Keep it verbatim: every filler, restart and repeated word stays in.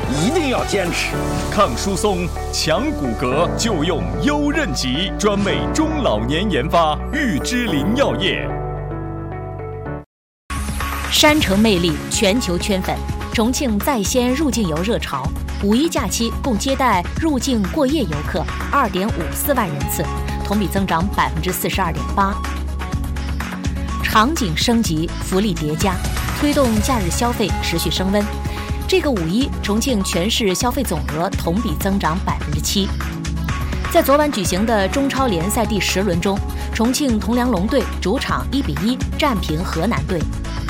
一定要坚持。 抗疏松、强骨骼就用优韧吉，专为中老年研发，玉芝林药业。 山城魅力全球圈粉，重庆在先入境游热潮。五一假期共接待入境过夜游客二点五四万人次，同比增长百分之四十二点八。场景升级，福利叠加，推动假日消费持续升温。这个五一，重庆全市消费总额同比增长百分之七。在昨晚举行的中超联赛第十轮中，重庆铜梁龙队主场一比一战平河南队。